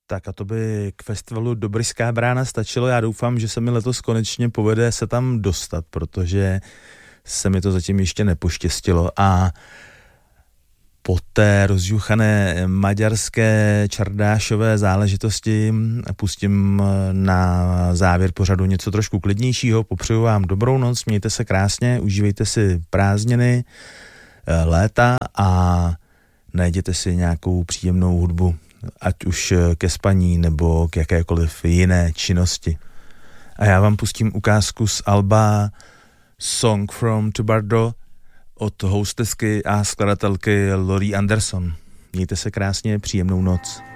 Tak a to by k festivalu Dobryská brána stačilo. Já doufám, že se mi letos konečně povede se tam dostat, protože se mi to zatím ještě nepoštěstilo. A po té rozjuchané maďarské čardášové záležitosti pustím na závěr pořadu něco trošku klidnějšího. Popřeju vám dobrou noc, mějte se krásně, užívejte si prázdniny, léta a najděte si nějakou příjemnou hudbu, ať už ke spaní nebo k jakékoliv jiné činnosti. A já vám pustím ukázku z alba Song from Tubardo od hostesky a skladatelky Laurie Anderson. Mějte se krásně, příjemnou noc.